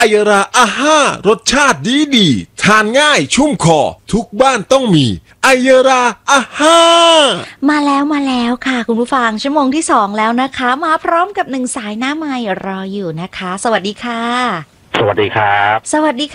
ไอยราอาห้ารสชาติดีทานง่ายชุ่มคอทุกบ้านต้องมีไอยราอาห้ามาแล้วค่ะคุณผู้ฟังชั่วโมงที่2แล้วนะคะมาพร้อมกับ1สายหน้าไมค์รออยู่นะคะสวัสดีค่ะสวัสดีครับสวัสดีค่ะ